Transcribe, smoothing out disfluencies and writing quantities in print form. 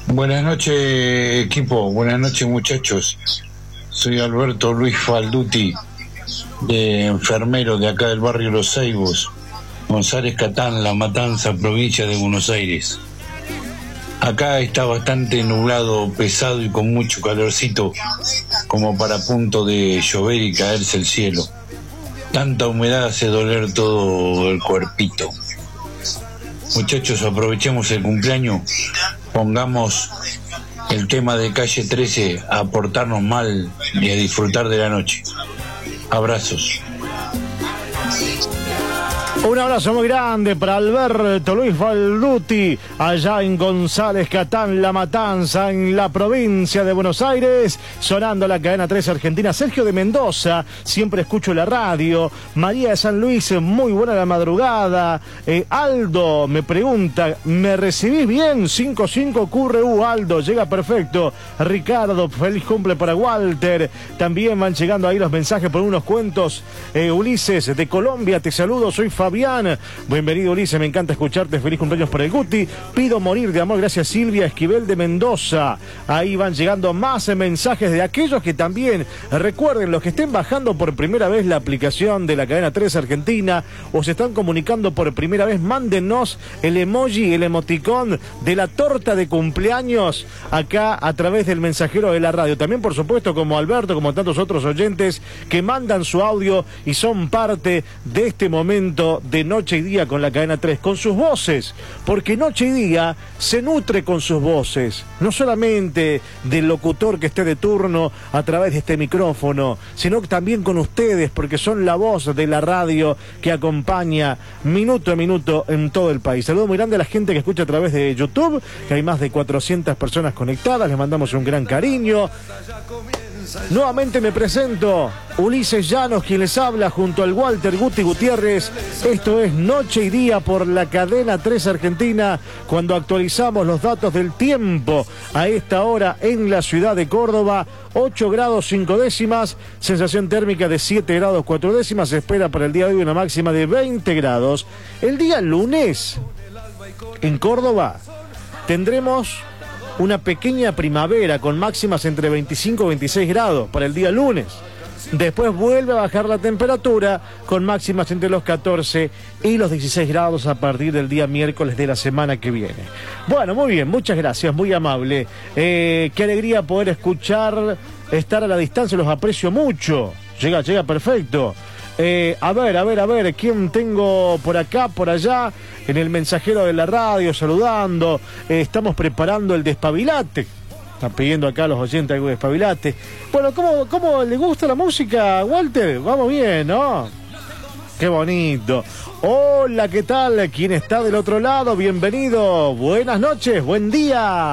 Buenas noches, equipo. Buenas noches, muchachos. Soy Alberto Luis Falduti, de enfermero de acá del barrio Los Ceibos, González Catán, La Matanza, provincia de Buenos Aires. Acá está bastante nublado, pesado y con mucho calorcito, como para punto de llover y caerse el cielo. Tanta humedad hace doler todo el cuerpito. Muchachos, aprovechemos el cumpleaños, pongamos el tema de Calle 13 a portarnos mal y a disfrutar de la noche. Abrazos. Un abrazo muy grande para Alberto Luis Falduti, allá en González Catán, La Matanza, en la provincia de Buenos Aires, sonando la cadena 3 Argentina. Sergio de Mendoza, siempre escucho la radio. María de San Luis, muy buena la madrugada. Aldo me pregunta, ¿me recibís bien? 55 QRU, Aldo, llega perfecto. Ricardo, feliz cumple para Walter. También van llegando ahí los mensajes por unos cuentos. Ulises de Colombia, te saludo, soy Fabián. Bienvenido, Ulises, me encanta escucharte. Feliz cumpleaños para el Guti. Pido morir de amor, gracias. Silvia Esquivel de Mendoza. Ahí van llegando más mensajes de aquellos que también, recuerden, los que estén bajando por primera vez la aplicación de la cadena 3 Argentina o se están comunicando por primera vez, mándenos el emoji, el emoticón de la torta de cumpleaños acá a través del mensajero de la radio. También, por supuesto, como Alberto, como tantos otros oyentes que mandan su audio y son parte de este momento de Noche y Día con la cadena 3, con sus voces, porque Noche y Día se nutre con sus voces, no solamente del locutor que esté de turno a través de este micrófono, sino también con ustedes, porque son la voz de la radio que acompaña minuto a minuto en todo el país. Saludo muy grande a la gente que escucha a través de YouTube, que hay más de 400 personas conectadas, les mandamos un gran cariño. Nuevamente me presento, Ulises Llanos, quien les habla junto al Walter Guti Gutiérrez. Esto es Noche y Día por la cadena 3 Argentina, cuando actualizamos los datos del tiempo a esta hora en la ciudad de Córdoba. 8 grados 5 décimas, sensación térmica de 7 grados 4 décimas, se espera para el día de hoy una máxima de 20 grados. El día lunes, en Córdoba, tendremos una pequeña primavera con máximas entre 25 y 26 grados para el día lunes. Después vuelve a bajar la temperatura con máximas entre los 14 y los 16 grados a partir del día miércoles de la semana que viene. Bueno, muy bien, muchas gracias, muy amable. Qué alegría poder escuchar, estar a la distancia, los aprecio mucho. Llega perfecto. A ver, ¿quién tengo por acá, por allá? En el mensajero de la radio, saludando. Estamos preparando el despabilate. Están pidiendo acá a los oyentes algo de despabilate. Bueno, ¿cómo le gusta la música, Walter? Vamos bien, ¿no? Qué bonito. Hola, ¿qué tal? ¿Quién está del otro lado? Bienvenido. Buenas noches, buen día.